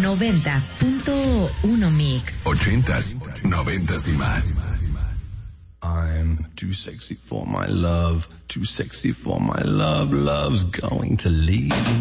90.1 Mix. 80s, 90s y más. I'm too sexy for my love, too sexy for my love, love's going to leave.